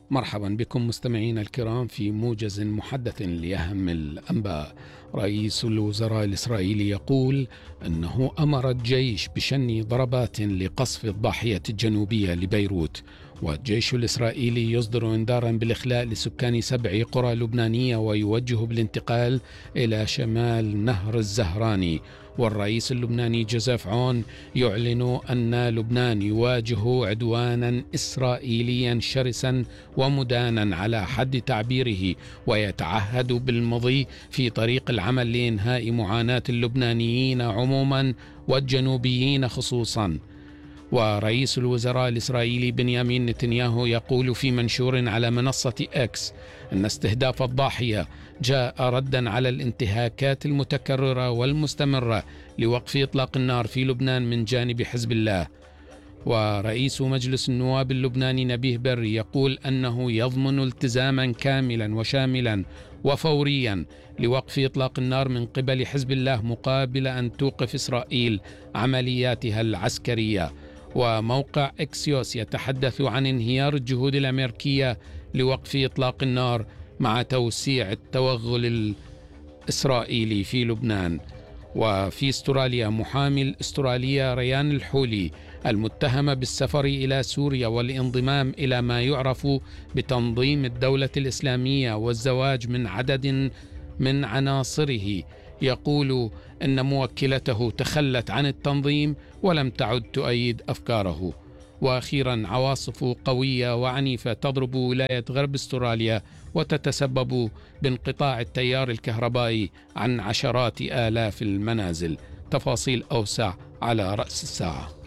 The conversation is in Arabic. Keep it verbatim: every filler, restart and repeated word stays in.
مرحبا بكم مستمعينا الكرام في موجز محدث لأهم الأنباء. رئيس الوزراء الإسرائيلي يقول أنه أمر الجيش بشن ضربات لقصف الضاحية الجنوبية لبيروت، والجيش الإسرائيلي يصدر إنذارا بالإخلاء لسكان سبع قرى لبنانية ويوجه بالانتقال إلى شمال نهر الزهراني. والرئيس اللبناني جوزيف عون يعلن أن لبنان يواجه عدوانا إسرائيليا شرسا ومدانا على حد تعبيره، ويتعهد بالمضي في طريق العمل لإنهاء معاناة اللبنانيين عموما والجنوبيين خصوصا. ورئيس الوزراء الإسرائيلي بنيامين نتنياهو يقول في منشور على منصة إكس أن استهداف الضاحية جاء ردا على الانتهاكات المتكررة والمستمرة لوقف إطلاق النار في لبنان من جانب حزب الله. ورئيس مجلس النواب اللبناني نبيه بري يقول أنه يضمن التزاما كاملا وشاملا وفوريا لوقف إطلاق النار من قبل حزب الله مقابل أن توقف إسرائيل عملياتها العسكرية. وموقع إكسيوس يتحدث عن انهيار الجهود الأمريكية لوقف إطلاق النار مع توسيع التوغل الإسرائيلي في لبنان. وفي استراليا، محامي الأسترالية ريان الحولي المتهمة بالسفر إلى سوريا والانضمام إلى ما يعرف بتنظيم الدولة الإسلامية والزواج من عدد من عناصره، يقول أن موكلته تخلت عن التنظيم ولم تعد تؤيد أفكاره. وأخيرا، عواصف قوية وعنيفة تضرب ولاية غرب استراليا وتتسبب بانقطاع التيار الكهربائي عن عشرات آلاف المنازل. تفاصيل أوسع على رأس الساعة.